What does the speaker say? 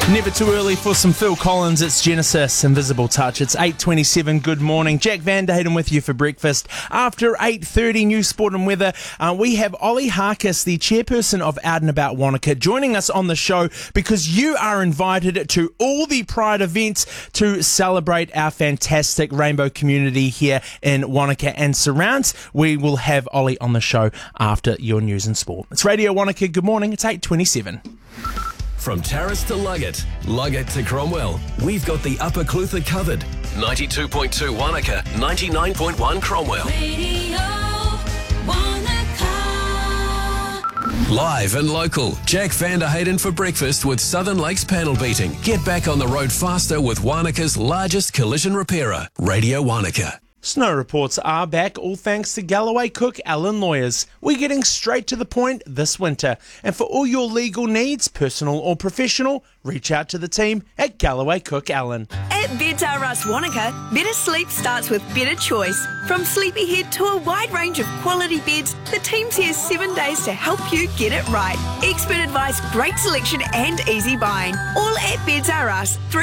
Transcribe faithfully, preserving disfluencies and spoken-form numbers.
Never too early for some Phil Collins. It's Genesis, Invisible Touch. It's eight twenty-seven. Good morning. Jack Van Der Hayden with you for breakfast. After eight thirty, News Sport and Weather, uh, we have Ollie Harkis, the chairperson of Out and About Wanaka, joining us on the show because you are invited to all the Pride events to celebrate our fantastic rainbow community here in Wanaka and surrounds. We will have Ollie on the show after your news and sport. It's Radio Wanaka. Good morning. It's eight twenty-seven. From Terrace to Luggett, Luggett to Cromwell, we've got the Upper Clutha covered. ninety-two point two Wanaka, ninety-nine point one Cromwell. Radio Wanaka. Live and local, Jack Van Der Hayden for breakfast with Southern Lakes Panel Beating. Get back on the road faster with Wanaka's largest collision repairer, Radio Wanaka. Snow reports are back, all thanks to Galloway Cook Allen Lawyers. We're getting straight to the point this winter. And for all your legal needs, personal or professional, reach out to the team at Galloway Cook Allen. At Beds R Us Wanaka, better sleep starts with better choice. From Sleepyhead to a wide range of quality beds, the team's here seven days to help you get it right. Expert advice, great selection and easy buying. All at Beds R Us.